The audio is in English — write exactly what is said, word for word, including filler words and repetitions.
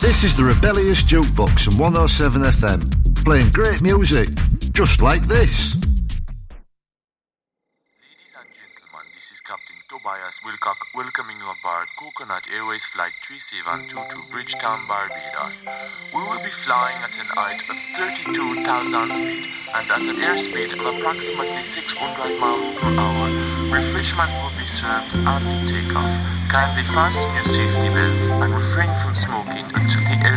This is the Rebellious Jukebox on one oh seven F M, playing great music, just like this. Ladies and gentlemen, this is Captain Tobias Wilcock welcoming you aboard Coconut Airways Flight three seven two to Bridgetown, Barbados. We will be flying at an height of thirty-two thousand feet and at an airspeed of approximately six hundred miles per hour. Refreshment will be served after takeoff. Kindly fasten your safety belts and refrain from smoking until the air